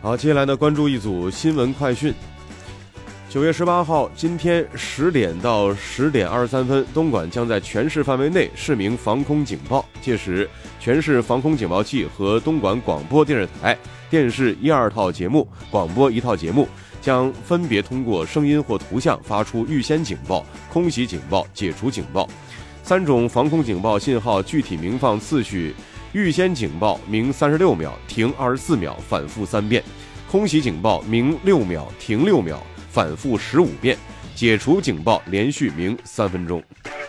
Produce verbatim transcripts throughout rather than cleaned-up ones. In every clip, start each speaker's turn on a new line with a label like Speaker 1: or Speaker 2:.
Speaker 1: 好，接下来呢，关注一组新闻快讯。九月十八号，今天十点到十点二十三分，东莞将在全市范围内试鸣防空警报。届时，全市防空警报器和东莞广播电视台电视一二套节目、广播一套节目将分别通过声音或图像发出预先警报、空袭警报、解除警报三种防空警报信号具体鸣放次序：预先警报鸣三十六秒，停二十四秒，反复三遍；空袭警报鸣六秒，停六秒，反复十五遍；解除警报连续鸣三分钟。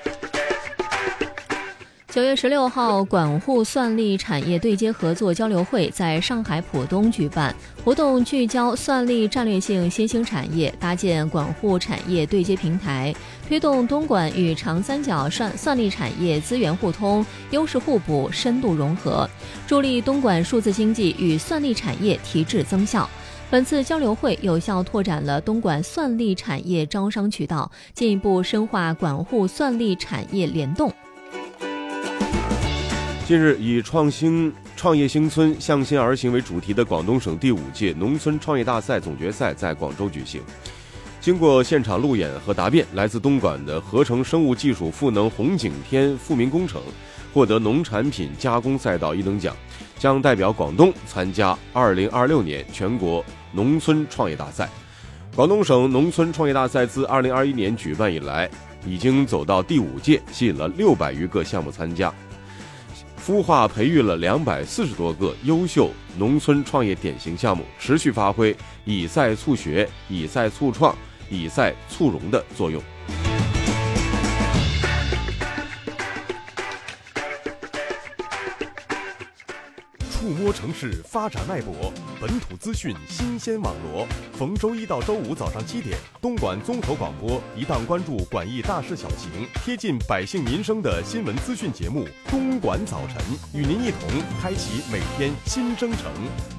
Speaker 2: 九月十六号，管沪算力产业对接合作交流会在上海浦东举办，活动聚焦算力战略性新兴产业，搭建管沪产业对接平台，推动东莞与长三角算算力产业资源互通、优势互补、深度融合，助力东莞数字经济与算力产业提质增效。本次交流会有效拓展了东莞算力产业招商渠道，进一步深化管沪算力产业联动。
Speaker 1: 近日，以创新创业兴村向心而行为主题的广东省第五届农村创业大赛总决赛在广州举行。经过现场路演和答辩，来自东莞的合成生物技术赋能红景天富民工程获得农产品加工赛道一等奖，将代表广东参加二零二六年全国农村创业大赛。广东省农村创业大赛自二零二一年举办以来，已经走到第五届，吸引了六百余个项目参加，孵化培育了两百四十多个优秀农村创业典型项目，持续发挥以赛促学、以赛促创、以赛促融的作用。
Speaker 3: 触摸城市发展脉搏，本土资讯新鲜网罗。逢周一到周五早上七点，东莞综合广播一档关注莞益大事小情、贴近百姓民生的新闻资讯节目《东莞早晨》，与您一同开启每天新征程。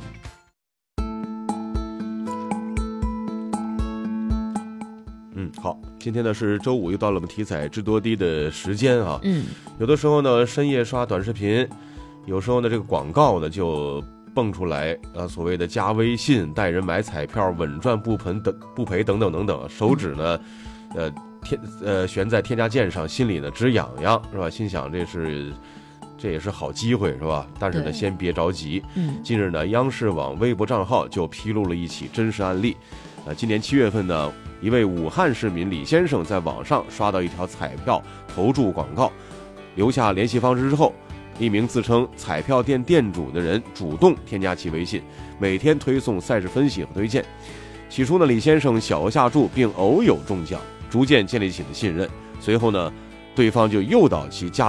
Speaker 1: 嗯，好，今天呢是周五，又到了我们体彩知多低的时间啊。
Speaker 2: 嗯，
Speaker 1: 有的时候呢，深夜刷短视频。有时候呢，这个广告呢就蹦出来，呃，所谓的加微信带人买彩票，稳赚不赔等不赔等等等等，手指呢，呃，添呃悬在添加键上，心里呢直痒痒，是吧？心想这是这也是好机会，是吧？但是呢，先别着急。
Speaker 2: 嗯，
Speaker 1: 近日呢，央视网微博账号就披露了一起真实案例。呃，今年七月份呢，一位武汉市民李先生在网上刷到一条彩票投注广告，留下联系方式之后，一名自称彩票店店主的人主动添加其微信，每天推送赛事分析和推荐。起初呢，李先生小额下注并偶有中奖，逐渐建立起了信任。随后呢，对方就诱导其加